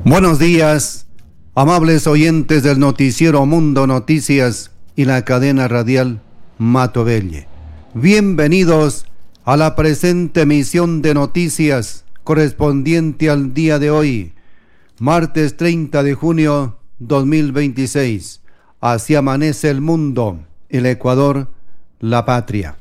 Buenos días, amables oyentes del noticiero Mundo Noticias y la cadena radial Mato Belle. Bienvenidos a la presente emisión de noticias correspondiente al día de hoy, martes 30 de junio 2026. Así amanece el mundo, el Ecuador, la patria.